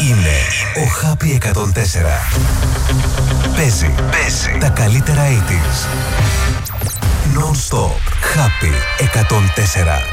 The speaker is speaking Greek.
είναι ο Happy 104. Παίζει τα καλύτερα 80's. Non-stop. Happy 104.